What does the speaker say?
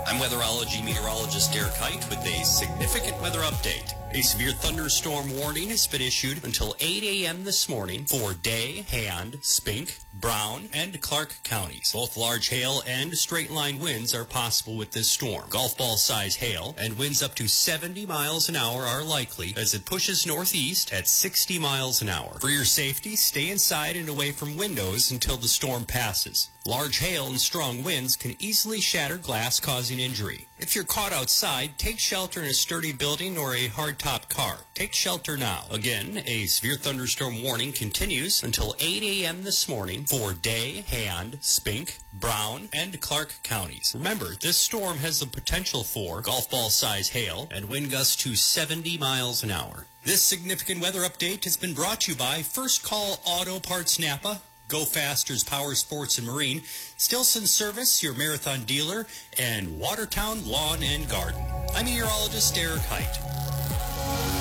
I'm weatherology meteorologist Derek Height with a significant weather update. A severe thunderstorm warning has been issued until 8 a.m. this morning for Day, Hand, Spink, Brown, and Clark counties. Both large hail and straight-line winds are possible with this storm. Golf ball size hail and winds up to 70 miles an hour are likely as it pushes northeast at 60 miles an hour. For your safety, stay inside and away from windows until the storm passes. Large hail and strong winds can easily shatter glass, causing injury. If you're caught outside, take shelter in a sturdy building or a hardtop car. Take shelter now. Again, a severe thunderstorm warning continues until 8 a.m. this morning for Day, Hand, Spink, Brown, and Clark counties. Remember, this storm has the potential for golf ball size hail and wind gusts to 70 miles an hour. This significant weather update has been brought to you by First Call Auto Parts Napa, Go Faster's Power Sports and Marine, Stilson Service, your marathon dealer, and Watertown Lawn and Garden. I'm meteorologist Derek Height.